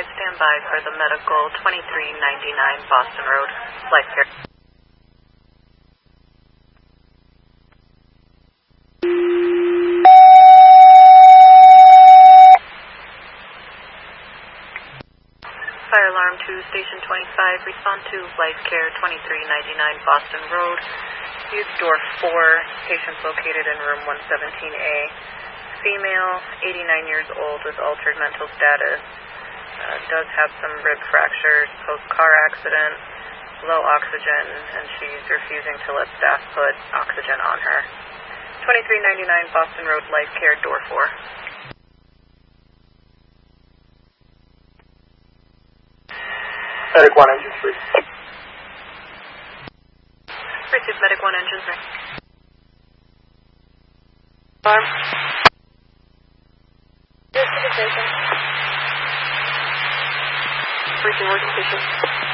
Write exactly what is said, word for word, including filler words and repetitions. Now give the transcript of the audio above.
Stand by for the medical twenty-three ninety-nine Boston Road, Life Care. Fire alarm to station twenty-five, respond to Life Care twenty-three ninety-nine Boston Road. Use door four, patients located in room one seventeen A. Female, eighty-nine years old with altered mental status. Uh, does have some rib fractures, post-car accident, low oxygen, and she's refusing to let staff put oxygen on her. twenty-three ninety-nine Boston Road, Life Care, door four. Medic one, engine three. Receive Medic one, engine three. Alarm. Yes, to the station. Reaching workstation.